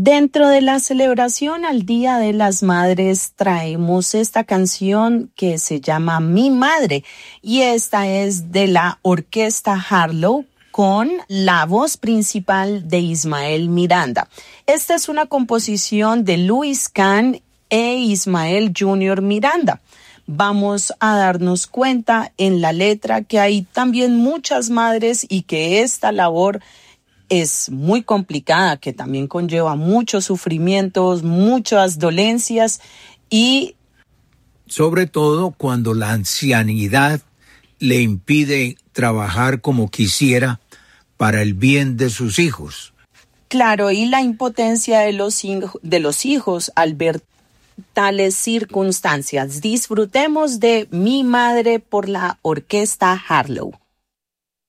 Dentro de la celebración al Día de las Madres traemos esta canción que se llama Mi Madre y esta es de la Orquesta Harlow con la voz principal de Ismael Miranda. Esta es una composición de Louis Kahn e Ismael Jr. Miranda. Vamos a darnos cuenta en la letra que hay también muchas madres y que esta labor es muy complicada, que también conlleva muchos sufrimientos, muchas dolencias y sobre todo cuando la ancianidad le impide trabajar como quisiera para el bien de sus hijos. Claro, y la impotencia de los hijos al ver tales circunstancias. Disfrutemos de Mi Madre por la Orquesta Harlow.